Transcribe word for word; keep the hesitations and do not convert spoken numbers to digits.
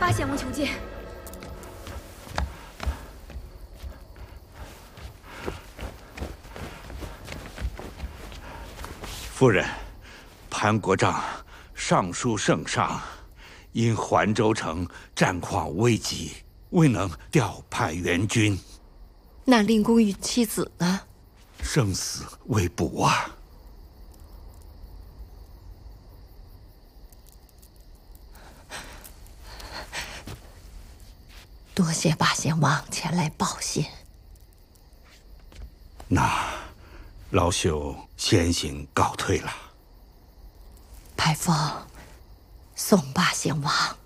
八贤王求见。 夫人，潘国丈上书圣上，因环州城战况危急，未能调派援军。 那令公与妻子呢？ 生死未卜啊！ 多谢八贤王前来报信。 那老朽先行告退了。 派风送八贤王。